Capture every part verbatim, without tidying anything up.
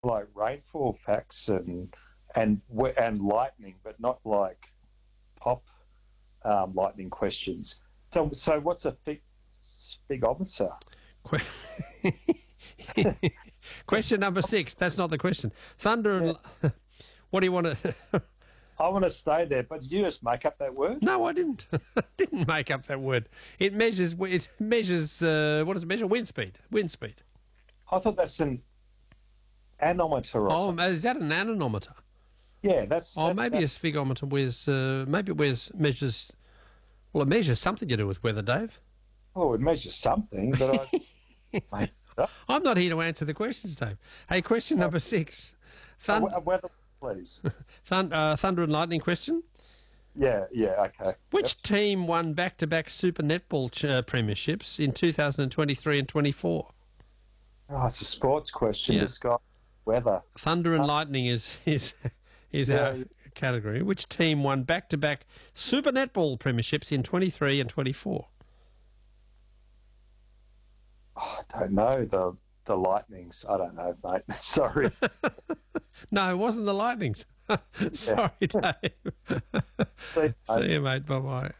like rainfall facts and and and lightning, but not like pop um, lightning questions. So, so what's a fig, sphygmometer? Question number six. That's not the question. Thunder and... Yeah. What do you want to... I want to stay there, but did you just make up that word? No, I didn't. I didn't make up that word. It measures... It measures... Uh, what does it measure? Wind speed. Wind speed. I thought that's an anemometer or Oh, something. is that an anemometer? Yeah, that's... Oh, that, maybe that's, a sphygmometer wears... Uh, maybe it wears... measures... Well, it measures something to do with weather, Dave. Oh, it measures something, but I... I'm not here to answer the questions, Dave. Hey, question number six. Thund- a weather, please. Thund- uh, thunder and lightning question. Yeah, yeah, okay. Which yep. team won back-to-back Super Netball ch- uh, premierships in two thousand twenty-three and twenty-four? Oh, it's a sports question. Yeah. Discuss weather. Thunder and uh, lightning is is is yeah, our yeah. category. Which team won back-to-back Super Netball premierships in twenty-three and twenty-four? Oh, I don't know. The the Lightnings. I don't know, mate. Sorry. No, it wasn't the Lightnings. Sorry, Dave. See, See you, mate. Bye-bye.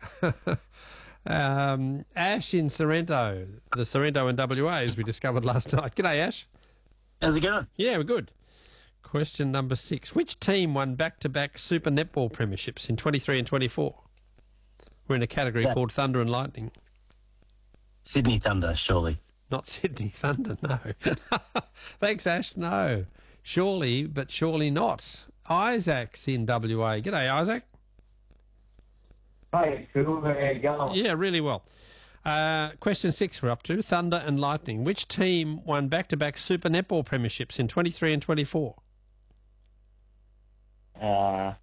um, Ash in Sorrento. The Sorrento in W A, as we discovered last night. G'day, Ash. How's it going? Yeah, we're good. Question number six. Which team won back-to-back Super Netball premierships in twenty-three and twenty-four? We're in a category Yeah. called Thunder and Lightning. Sydney Thunder, surely. Not Sydney Thunder, no. Thanks, Ash. No. Surely, but surely not. Isaac's in W A. G'day, Isaac. Hi, Phil. How you going? Yeah, really well. Uh, question six we're up to. Thunder and Lightning. Which team won back-to-back Super Netball premierships in twenty-three and twenty-four? Uh,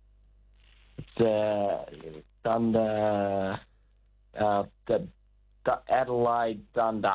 the Thunder, uh, the, the Adelaide Thunder.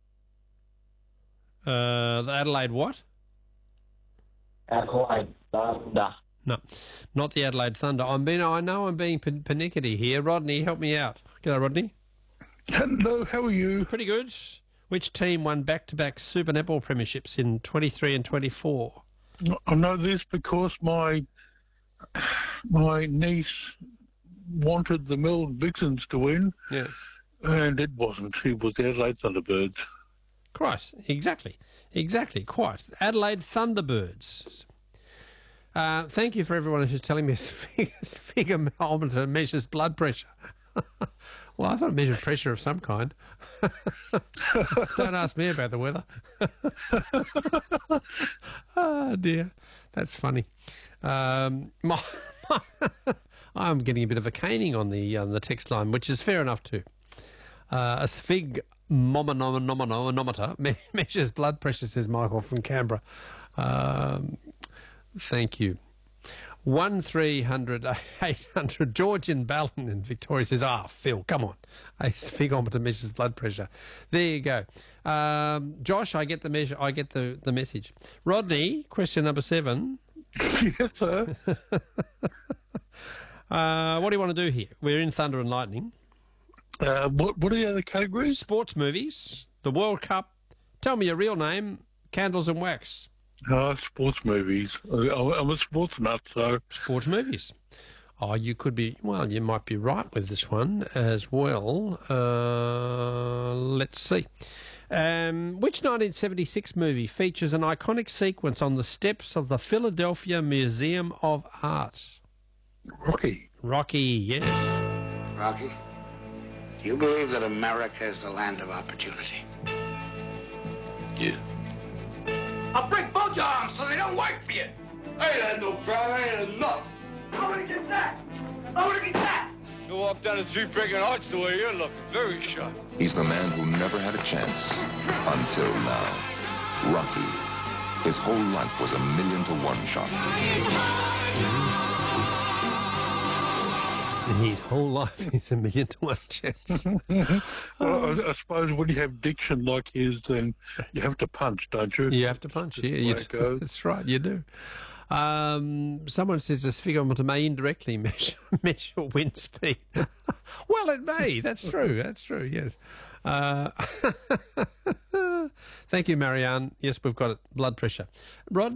Uh, the Adelaide what? Adelaide Thunder. No, not the Adelaide Thunder. I'm being, I know I'm being pan- panicky here. Rodney, help me out. G'day, Rodney. Hello, how are you? Pretty good. Which team won back-to-back Super Netball premierships in twenty-three and twenty-four? I know this because my my niece wanted the Melbourne Vixens to win, Yeah. and it wasn't. It was the Adelaide Thunderbirds. Christ, exactly. Exactly, quite. Adelaide Thunderbirds. Uh, thank you for everyone who's telling me this sphygmometer measures blood pressure. Well, I thought it measured pressure of some kind. Don't ask me about the weather. Oh, dear. That's funny. Um, my, my I'm getting a bit of a caning on the on the text line, which is fair enough too. Uh, a sphygmometer me- measures blood pressure, says Michael from Canberra. Um, thank you. One three hundred eight hundred. George in Ballon in Victoria says, "Ah, Phil, come on. A sphygmometer measures blood pressure." There you go. Um, Josh, I get the measure. I get the, the message. Rodney, question number seven. Yes, sir. Uh, what do you want to do here? We're in Thunder and Lightning. Uh, what, what are the other categories? Sports movies, the World Cup. Tell me your real name. Candles and wax. Uh, sports movies. I- I'm a sports nut, so... Sports movies. Oh, you could be, well, you might be right with this one as well. Uh, let's see. Um, which nineteen seventy-six movie features an iconic sequence on the steps of the Philadelphia Museum of Art? Rocky. Rocky, yes. Rocky, do you believe that America is the land of opportunity? Yeah. I'll break both your arms so they don't work for you. I ain't had no problem. I ain't had enough. Nobody gets that. Nobody gets that. You walk down the street breaking hearts the way you're looking. Very sharp. He's the man who never had a chance until now. Rocky. His whole life was a million to one shot. His whole life is a million to one chance. Well, I, I suppose when you have diction like his, then you have to punch, don't you? You have to punch. That's Yeah, the you way it do. goes. That's right, you do. Um, someone says a sphygmometer may indirectly measure, measure wind speed. Well, it may. That's true. That's true, yes. Uh, thank you, Marianne. Yes, we've got it. Blood pressure. Rod?